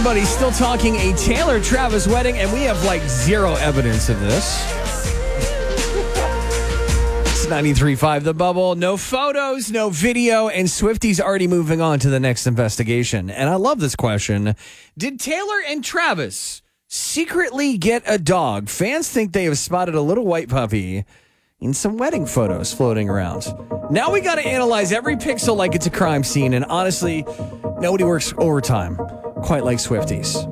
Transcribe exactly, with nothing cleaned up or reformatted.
everybody's still talking a Taylor Travis wedding, and we have like zero evidence of this. It's ninety-three point five The Bubble. No photos, no video, and Swifty's already moving on to the next investigation. And I love this question. Did Taylor and Travis secretly get a dog? Fans think they have spotted a little white puppy in some wedding photos floating around. Now we got to analyze every pixel like it's a crime scene, and honestly, nobody works overtime quite like Swifties.